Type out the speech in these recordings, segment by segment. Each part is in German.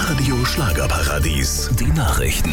Radio Schlagerparadies. Die Nachrichten.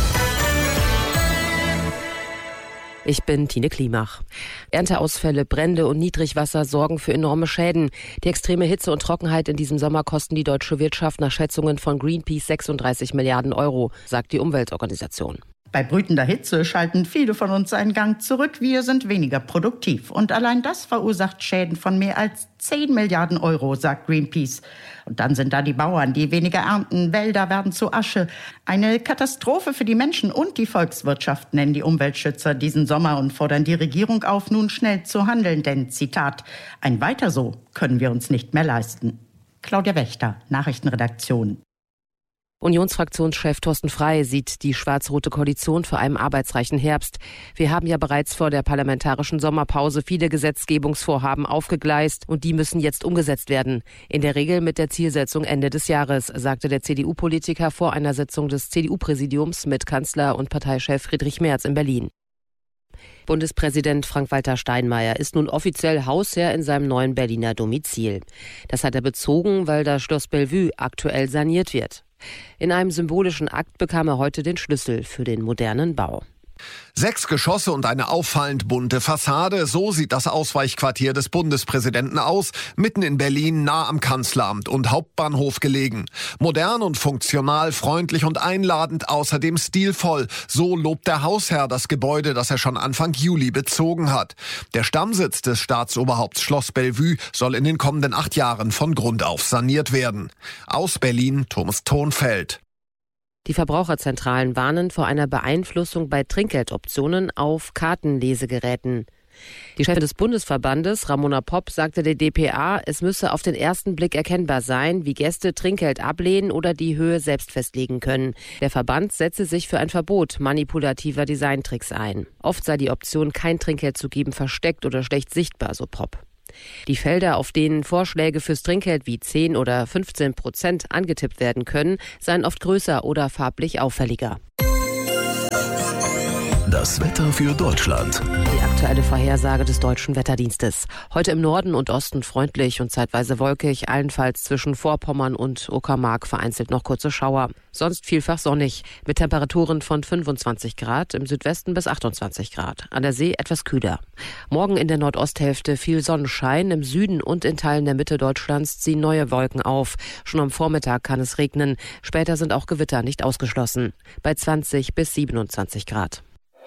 Ich bin Tine Klimach. Ernteausfälle, Brände und Niedrigwasser sorgen für enorme Schäden. Die extreme Hitze und Trockenheit in diesem Sommer kosten die deutsche Wirtschaft nach Schätzungen von Greenpeace 36 Milliarden Euro, sagt die Umweltorganisation. Bei brütender Hitze schalten viele von uns einen Gang zurück. Wir sind weniger produktiv. Und allein das verursacht Schäden von mehr als 10 Milliarden Euro, sagt Greenpeace. Und dann sind da die Bauern, die weniger ernten. Wälder werden zu Asche. Eine Katastrophe für die Menschen und die Volkswirtschaft, nennen die Umweltschützer diesen Sommer und fordern die Regierung auf, nun schnell zu handeln. Denn, Zitat, ein Weiter so können wir uns nicht mehr leisten. Claudia Wächter, Nachrichtenredaktion. Unionsfraktionschef Thorsten Frey sieht die schwarz-rote Koalition vor einem arbeitsreichen Herbst. Wir haben ja bereits vor der parlamentarischen Sommerpause viele Gesetzgebungsvorhaben aufgegleist und die müssen jetzt umgesetzt werden. In der Regel mit der Zielsetzung Ende des Jahres, sagte der CDU-Politiker vor einer Sitzung des CDU-Präsidiums mit Kanzler und Parteichef Friedrich Merz in Berlin. Bundespräsident Frank-Walter Steinmeier ist nun offiziell Hausherr in seinem neuen Berliner Domizil. Das hat er bezogen, weil das Schloss Bellevue aktuell saniert wird. In einem symbolischen Akt bekam er heute den Schlüssel für den modernen Bau. 6 Geschosse und eine auffallend bunte Fassade, so sieht das Ausweichquartier des Bundespräsidenten aus, mitten in Berlin, nah am Kanzleramt und Hauptbahnhof gelegen. Modern und funktional, freundlich und einladend, außerdem stilvoll. So lobt der Hausherr das Gebäude, das er schon Anfang Juli bezogen hat. Der Stammsitz des Staatsoberhaupts Schloss Bellevue soll in den kommenden 8 Jahren von Grund auf saniert werden. Aus Berlin, Thomas Thonfeld. Die Verbraucherzentralen warnen vor einer Beeinflussung bei Trinkgeldoptionen auf Kartenlesegeräten. Die Chefin des Bundesverbandes, Ramona Popp, sagte der dpa, es müsse auf den ersten Blick erkennbar sein, wie Gäste Trinkgeld ablehnen oder die Höhe selbst festlegen können. Der Verband setze sich für ein Verbot manipulativer Designtricks ein. Oft sei die Option, kein Trinkgeld zu geben, versteckt oder schlecht sichtbar, so Popp. Die Felder, auf denen Vorschläge fürs Trinkgeld wie 10 oder 15% angetippt werden können, seien oft größer oder farblich auffälliger. Das Wetter für Deutschland. Die aktuelle Vorhersage des Deutschen Wetterdienstes. Heute im Norden und Osten freundlich und zeitweise wolkig, allenfalls zwischen Vorpommern und Uckermark vereinzelt noch kurze Schauer. Sonst vielfach sonnig, mit Temperaturen von 25 Grad, im Südwesten bis 28 Grad. An der See etwas kühler. Morgen in der Nordosthälfte viel Sonnenschein, im Süden und in Teilen der Mitte Deutschlands ziehen neue Wolken auf. Schon am Vormittag kann es regnen. Später sind auch Gewitter nicht ausgeschlossen. Bei 20 bis 27 Grad.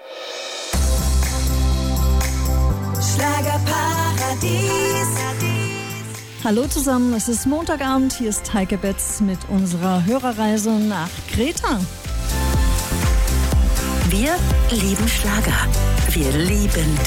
Schlagerparadies. Hallo zusammen, es ist Montagabend, hier ist Heike Betz mit unserer Hörerreise nach Kreta. Wir lieben Schlager. Wir lieben